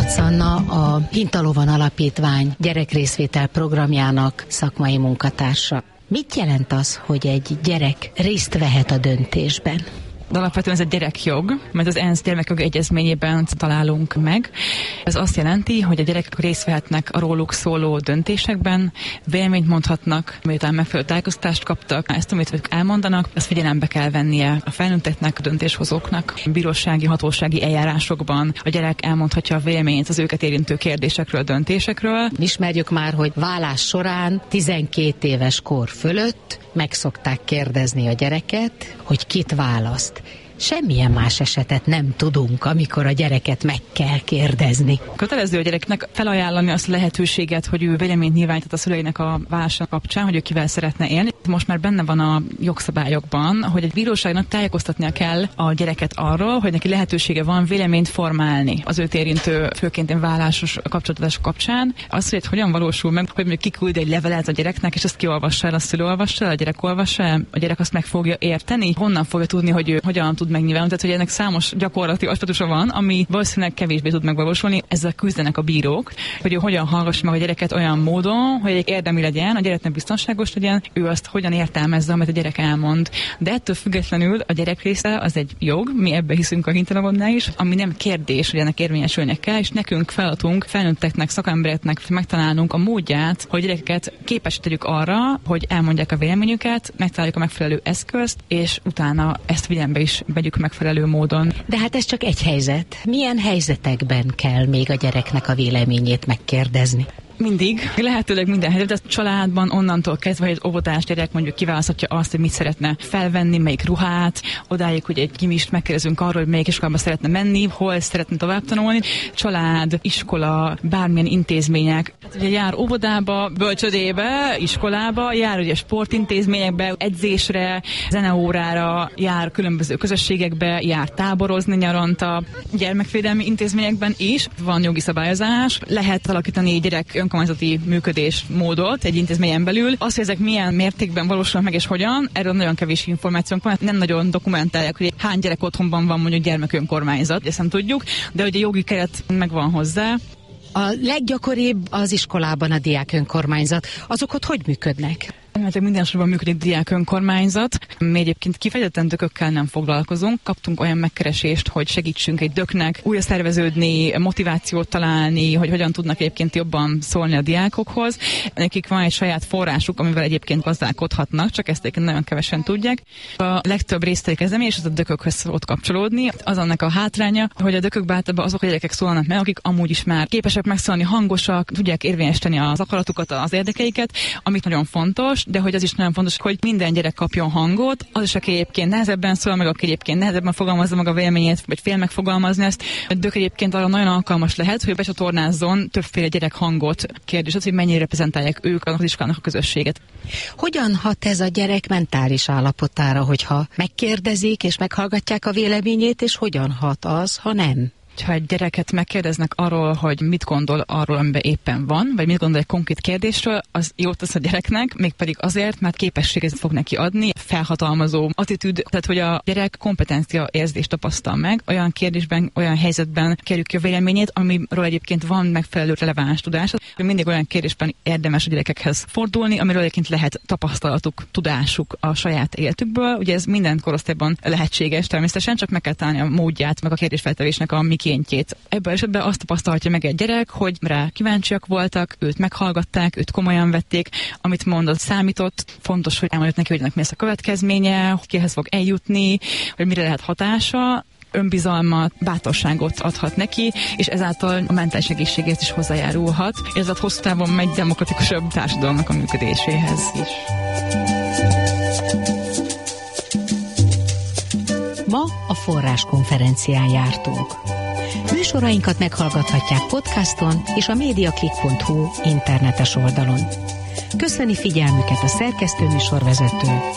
Rácz Anna, a Hintalovon Alapítvány gyerekrészvétel programjának szakmai munkatársa. Mit jelent az, hogy egy gyerek részt vehet a döntésben? De alapvetően ez egy gyerekjog, mert az ENSZ gyermekjogi egyezményében találunk meg. Ez azt jelenti, hogy a gyerekek részt vehetnek a róluk szóló döntésekben, véleményt mondhatnak, miután megfelelő tájékoztatást kaptak, ezt, amit ők elmondanak, ezt figyelembe kell vennie a felnőtteknek, a döntéshozóknak. Bírósági, hatósági eljárásokban a gyerek elmondhatja a véleményt az őket érintő kérdésekről, döntésekről. Ismerjük már, hogy vállás során 12 éves kor fölött meg szokták kérdezni a gyereket, hogy kit választ. Semmilyen más esetet nem tudunk, amikor a gyereket meg kell kérdezni. Kötelező a gyereknek felajánlani azt a lehetőséget, hogy ő véleményt nyilváníthat a szüleinek a válása kapcsán, hogy ő kivel szeretne élni. Most már benne van a jogszabályokban, hogy egy bíróságnak tájékoztatnia kell a gyereket arról, hogy neki lehetősége van véleményt formálni az őt érintő, főként vállásos kapcsolatadás kapcsán. Az, hogy hogyan valósul meg, hogy mondjuk kiküld egy levelet a gyereknek, és ezt kiolvassa el, a szülő olvassa el, a gyerek olvassa el, a gyerek azt meg fogja érteni, honnan fogja tudni, hogy ő hogyan tud megnyilvánulni, tehát hogy ennek számos gyakorlati aspektusa van, ami valószínűleg kevésbé tud megvalósulni. Ezzel küzdenek a bírók, hogy ő hogyan hallgassa meg a gyereket olyan módon, hogy egy érdemi legyen, a gyereknek biztonságos legyen, ő azt hogyan értelmezze, amit a gyerek elmond. De ettől függetlenül a gyerek része az egy jog, mi ebbe hiszünk a Hintalovonnál is, ami nem kérdés, hogy ennek érvényesülnie kell, és nekünk feladatunk, felnőtteknek, szakembereknek megtalálnunk a módját, hogy gyerekeket képesek tegyük arra, hogy elmondják a véleményüket, megtaláljuk a megfelelő eszközt, és utána ezt figyelembe is vegyük megfelelő módon. De hát ez csak egy helyzet. Milyen helyzetekben kell még a gyereknek a véleményét megkérdezni? Mindig, lehetőleg minden helyzetben, a családban onnantól kezdve, hogy az óvodás gyerek mondjuk kiválaszthatja azt, hogy mit szeretne felvenni, melyik ruhát, odáig, hogy egy kimist megkérdezünk arról, hogy melyik iskolába szeretne menni, hol szeretne tovább tanulni, család, iskola, bármilyen intézmények. Hát ugye jár óvodába, bölcsödébe, iskolába, jár ugye sportintézményekbe, edzésre, zeneórára, jár különböző közösségekbe, jár táborozni nyaranta, gyermekvédelmi intézményekben is van jogi szabályozás, lehet alakítani gyerek önkormányzati működésmódot egy intézményen belül. Az, hogy ezek milyen mértékben valósulnak meg és hogyan, erről nagyon kevés információnk van, nem nagyon dokumentálják, hogy hány gyerek otthonban van mondjuk gyermekönkormányzat, ezt nem tudjuk, de hogy a jogi keret megvan hozzá. A leggyakoribb az iskolában a diák önkormányzat. Azok ott hogy működnek? Mert minden sorban működik diák önkormányzat. Mi egyébként kifejezetten dökökkel nem foglalkozunk. Kaptunk olyan megkeresést, hogy segítsünk egy döknek újra szerveződni, motivációt találni, hogy hogyan tudnak egyébként jobban szólni a diákokhoz. Nekik van egy saját forrásuk, amivel egyébként gazdálkodhatnak, csak ezt egyébként nagyon kevesen tudják. A legtöbb résztvevő kezdeményezés az a dökökhöz szokott kapcsolódni. Az annak a hátránya, hogy a dökökben általában azok a gyerekek szólnak meg, akik amúgy is már képesek megszólni, hangosak, tudják érvényesíteni az akaratukat, az érdekeiket, amit nagyon fontos. De hogy az is nagyon fontos, hogy minden gyerek kapjon hangot, az is, aki egyébként nehezebben szól, meg aki egyébként nehezebben fogalmazza meg a véleményét, vagy fél megfogalmazni ezt. A dök egyébként arra nagyon alkalmas lehet, hogy becsatornázzon többféle gyerek hangot. Kérdés az, hogy mennyire reprezentálják ők az iskolának a közösséget. Hogyan hat ez a gyerek mentális állapotára, hogyha megkérdezik és meghallgatják a véleményét, és hogyan hat az, ha nem? Ha egy gyereket megkérdeznek arról, hogy mit gondol arról, amiben éppen van, vagy mit gondol egy konkrét kérdésről, az jót tesz a gyereknek, mégpedig azért, mert képességet fog neki adni, felhatalmazó attitűd, tehát hogy a gyerek kompetencia érzést tapasztal meg, olyan kérdésben, olyan helyzetben kérjük ki a véleményét, amiről egyébként van megfelelő releváns tudás. Mindig olyan kérdésben érdemes a gyerekekhez fordulni, amiről egyébként lehet tapasztalatuk, tudásuk a saját életükből. Ugye ez minden korosztályban lehetséges természetesen, csak meg kell találni a módját, meg a kérdésfeltevésnek a mikéntjét. Ebben esetben azt tapasztalhatja meg egy gyerek, hogy rá kíváncsiak voltak, őt meghallgatták, őt komolyan vették, amit mondott, számított. Fontos, hogy elmondjuk neki, hogy ennek mi lesz a következménye, hogy kihez fog eljutni, hogy mire lehet hatása, önbizalmat, bátorságot adhat neki, és ezáltal a mentális egészségéhez is hozzájárulhat, és ez a hosszú távon megy demokratikusabb társadalomnak a működéséhez is. Ma a Forrás konferencián jártunk. Műsorainkat meghallgathatják podcaston és a mediaclick.hu internetes oldalon. Köszöni figyelmüket a szerkesztő műsorvezető